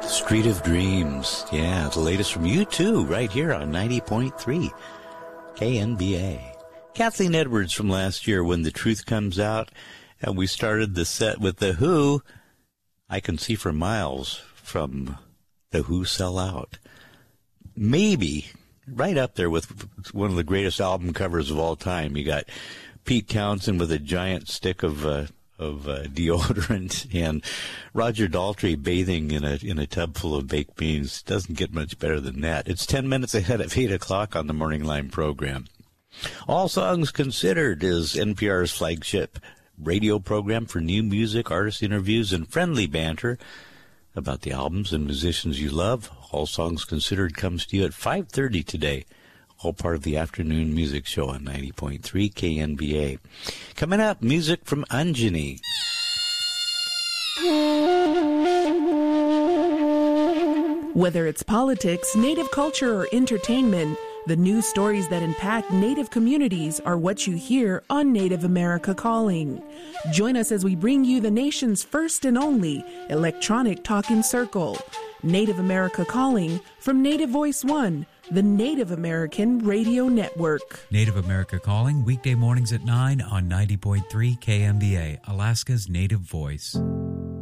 Street of Dreams. Yeah, the latest from U2 right here on 90.3 KNBA. Kathleen Edwards from last year, When the Truth Comes Out. And we started the set with The Who. I Can See for Miles from The Who Sell Out. Maybe right up there with one of the greatest album covers of all time. You got Pete Townsend with a giant stick of deodorant and Roger Daltrey bathing in a tub full of baked beans. Doesn't get much better than that. It's 10 minutes ahead of 8 o'clock on the Morning Line program. All Songs Considered is NPR's flagship radio program for new music, artist interviews, and friendly banter about the albums and musicians you love. All Songs Considered comes to you at 5:30 today. All part of the afternoon music show on 90.3 KNBA. Coming up, music from Anjani. Whether it's politics, Native culture, or entertainment, the news stories that impact Native communities are what you hear on Native America Calling. Join us as we bring you the nation's first and only electronic talking circle. Native America Calling from Native Voice One, the Native American Radio Network. Native America Calling, weekday mornings at 9 on 90.3 KMBA, Alaska's Native Voice.